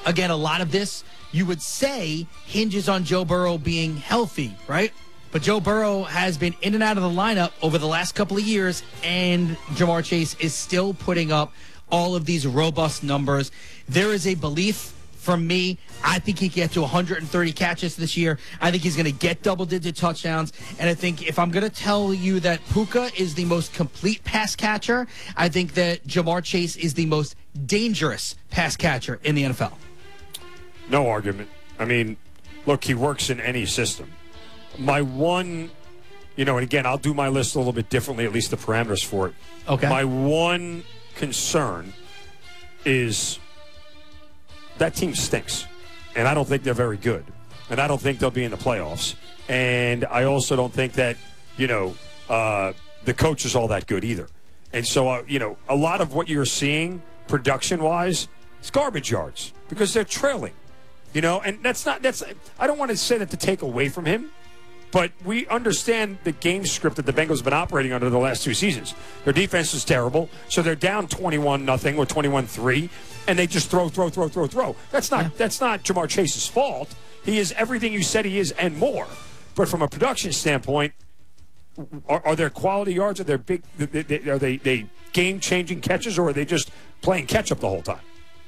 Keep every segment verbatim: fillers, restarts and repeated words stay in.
again, a lot of this, you would say, hinges on Joe Burrow being healthy, right? But Joe Burrow has been in and out of the lineup over the last couple of years, and Ja'Marr Chase is still putting up all of these robust numbers. There is a belief from me, I think he can get to one hundred thirty catches this year. I think he's going to get double-digit touchdowns. And I think if I'm going to tell you that Puka is the most complete pass catcher, I think that Ja'Marr Chase is the most dangerous pass catcher in the N F L. No argument. I mean, look, he works in any system. My one, you know, and again, I'll do my list a little bit differently, at least the parameters for it. Okay. My one concern is that team stinks, and I don't think they're very good, and I don't think they'll be in the playoffs, and I also don't think that, you know, uh, the coach is all that good either. And so, uh, you know, a lot of what you're seeing production-wise is garbage yards because they're trailing, you know, and that's not, that's, I don't want to say that to take away from him, but we understand the game script that the Bengals have been operating under the last two seasons. Their defense is terrible, so they're down twenty-one nothing or twenty-one three, and they just throw, throw, throw, throw, throw. That's not yeah. that's not Ja'Marr Chase's fault. He is everything you said he is and more. But from a production standpoint, are, are there quality yards? Are there big? Are they, they game-changing catches, or are they just playing catch-up the whole time?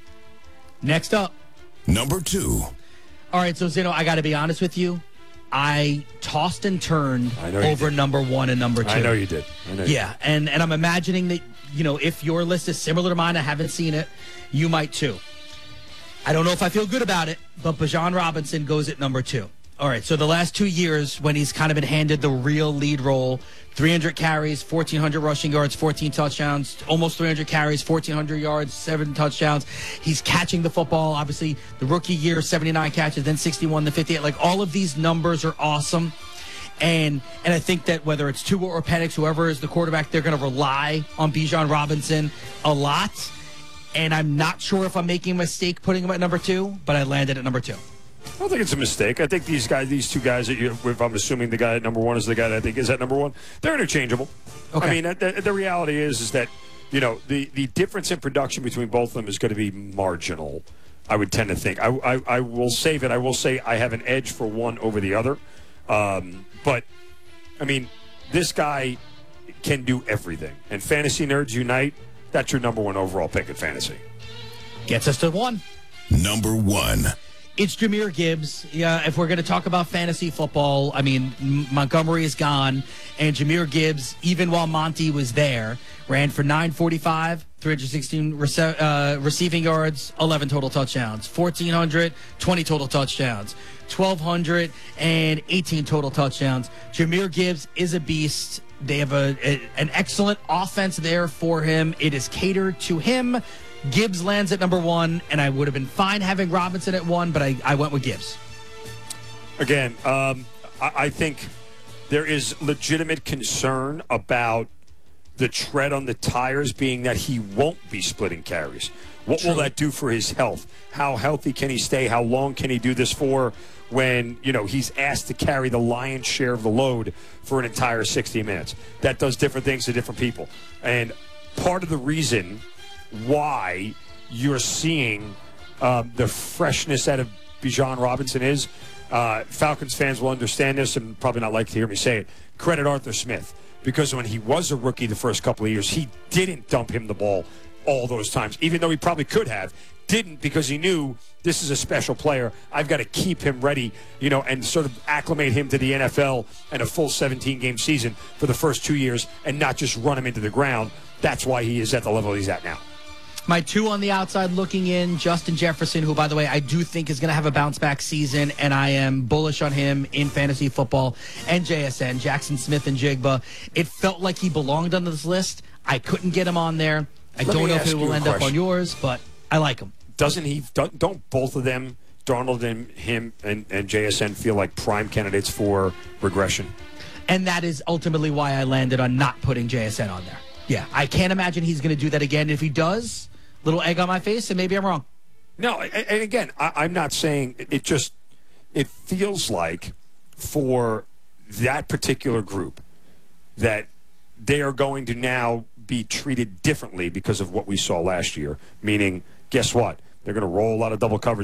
Next up. Number two. All right, so Zeno, I got to be honest with you. I tossed and turned over number one and number two. I know you did. I know you yeah, did. and and I'm imagining that, you know, if your list is similar to mine, I haven't seen it, you might too. I don't know if I feel good about it, but Bijan Robinson goes at number two. All right, so the last two years when he's kind of been handed the real lead role, three hundred carries, fourteen hundred rushing yards, fourteen touchdowns, almost three hundred carries, fourteen hundred yards, seven touchdowns. He's catching the football. Obviously, the rookie year, seventy-nine catches, then sixty-one, then fifty-eight. Like, all of these numbers are awesome. And and I think that whether it's Tua or Penix, whoever is the quarterback, they're going to rely on Bijan Robinson a lot. And I'm not sure if I'm making a mistake putting him at number two, but I landed at number two. I don't think it's a mistake. I think these guys, these two guys, that you, if I'm assuming the guy at number one is the guy that I think is at number one, they're interchangeable. Okay. I mean, the, the reality is, is that, you know, the, the difference in production between both of them is going to be marginal, I would tend to think. I, I, I will save it. I will say I have an edge for one over the other. Um, but, I mean, this guy can do everything. And Fantasy Nerds Unite, that's your number one overall pick in fantasy. Gets us to one. Number one. It's Jahmyr Gibbs. Yeah, if we're going to talk about fantasy football, I mean, Montgomery is gone, and Jahmyr Gibbs, even while Monty was there, ran for nine forty-five, three hundred sixteen rece- uh, receiving yards, eleven total touchdowns, fourteen hundred, twenty total touchdowns, twelve hundred, and eighteen total touchdowns. Jahmyr Gibbs is a beast. They have a, a an excellent offense there for him. It is catered to him. Gibbs lands at number one, and I would have been fine having Robinson at one, but I, I went with Gibbs. Again, um, I, I think there is legitimate concern about the tread on the tires being that he won't be splitting carries. What True. will that do for his health? How healthy can he stay? How long can he do this for when, you know, he's asked to carry the lion's share of the load for an entire sixty minutes? That does different things to different people. And part of the reason why you're seeing uh, the freshness out of Bijan Robinson is, uh, Falcons fans will understand this and probably not like to hear me say it, credit Arthur Smith. Because when he was a rookie the first couple of years, he didn't dump him the ball all those times, even though he probably could have. Didn't, because he knew this is a special player. I've got to keep him ready, you know, and sort of acclimate him to the N F L and a full seventeen-game season for the first two years and not just run him into the ground. That's why he is at the level he's at now. My two on the outside looking in, Justin Jefferson, who, by the way, I do think is going to have a bounce-back season, and I am bullish on him in fantasy football, and J S N, Jackson Smith and Jigba. It felt like he belonged on this list. I couldn't get him on there. I Let don't know if it it will end question. up on yours, but I like him. Doesn't he? Don't, don't both of them, Darnold and him and, and J S N, feel like prime candidates for regression? And that is ultimately why I landed on not putting J S N on there. Yeah, I can't imagine he's going to do that again. If he does, little egg on my face, and maybe I'm wrong. No, and again, I'm not saying it. Just it feels like for that particular group that they are going to now be treated differently because of what we saw last year. Meaning, guess what? They're going to roll a lot of double coverage.